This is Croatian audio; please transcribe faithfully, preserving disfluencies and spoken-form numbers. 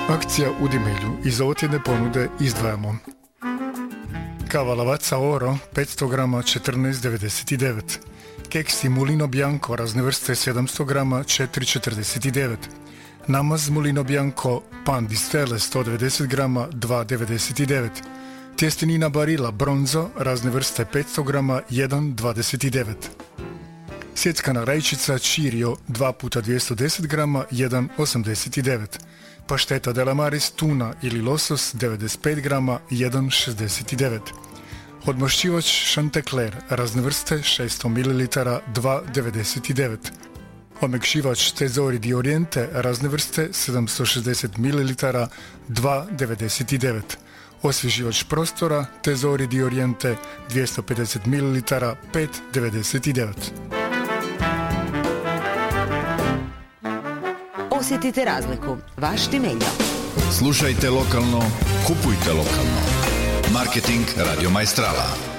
Akcija u Dimilju. Iz ovotjedne ponude izdvajamo kava Lavazza Oro petsto grama četrnaest devedeset devet, keksi Mulino Bianco razne vrste sedamsto grama četiri četrdeset devet, namaz Mulino Bianco pan di stelle sto devedeset grama dva devedeset devet, tjestenina Barilla Bronzo razne vrste petsto grama jedan dvadeset devet, sjeckana rajčica Cirio dva puta dvjesto deset grama jedan osamdeset devet, pašteta Della Maris tuna ili losos devedeset pet grama jedan šezdeset devet, odmašćivač Chanticleer razne vrste šesto mililitara dva devedeset devet, omekšivač Tesori di Oriente razne vrste sedamsto šezdeset mililitara dva devedeset devet, osvježivač prostora Tesori di Oriente dvjesto pedeset mililitara pet devedeset devet. Osjetite razliku. Vaš Timeljo. Slušajte lokalno, kupujte lokalno. Marketing Radio Maestrala.